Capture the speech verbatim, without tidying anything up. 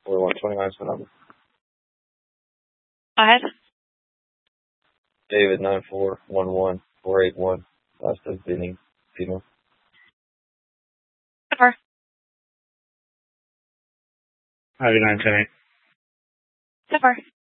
forty-one twenty-nine is the number. Go ahead. David nine four one one four eight one. Last of Benny, female. Cover. ninety-nine ten eight. Cover.